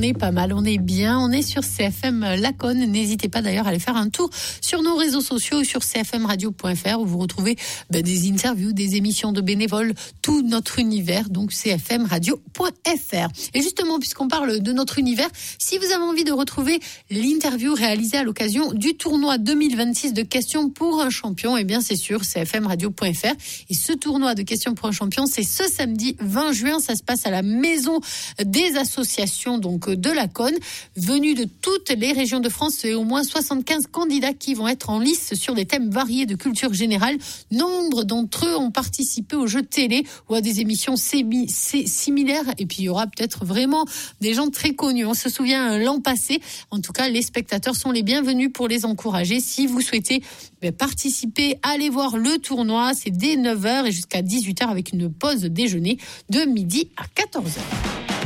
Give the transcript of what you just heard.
est pas mal, on est bien, on est sur CFM Laconne. N'hésitez pas d'ailleurs à aller faire un tour sur nos réseaux sociaux, sur cfmradio.fr où vous retrouvez des interviews, des émissions de bénévoles, tout notre univers, donc cfmradio.fr. Et justement, puisqu'on parle de notre univers, si vous avez envie de retrouver l'interview réalisée à l'occasion du tournoi 2026 de questions pour un champion, eh bien c'est sur cfmradio.fr. Et ce tournoi de questions pour un champion, c'est ce samedi 20 juin, ça se passe à la maison des associations donc de Laconne, venus de toutes les régions de France et au moins 75 candidats qui vont être en lice sur des thèmes variés de culture générale. Nombre d'entre eux ont participé aux jeux télé ou à des émissions similaires, et puis il y aura peut-être vraiment des gens très connus. On se souvient l'an passé, en tout cas les spectateurs sont les bienvenus pour les encourager. Si vous souhaitez participer, allez voir le tournoi, c'est dès 9h et jusqu'à 18h avec une pause déjeuner de midi à 14h.